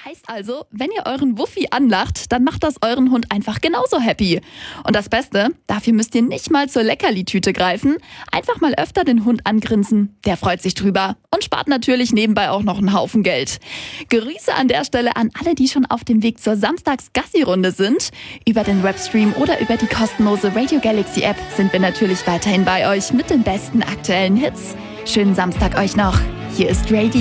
Heißt also, wenn ihr euren Wuffi anlacht, dann macht das euren Hund einfach genauso happy. Und das Beste, dafür müsst ihr nicht mal zur Leckerli-Tüte greifen. Einfach mal öfter den Hund angrinsen, der freut sich drüber und spart natürlich nebenbei auch noch einen Haufen Geld. Grüße an der Stelle an alle, die schon auf dem Weg zur Samstags-Gassi-Runde sind. Über den Webstream oder über die kostenlose Radio Galaxy App sind wir natürlich weiterhin bei euch mit den besten aktuellen Hits. Schönen Samstag euch noch. Hier ist Radio.